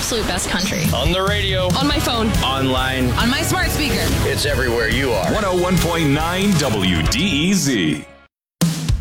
absolute best country. On the radio. On my phone. Online. On my smart speaker. It's everywhere you are. 101.9 WDEZ.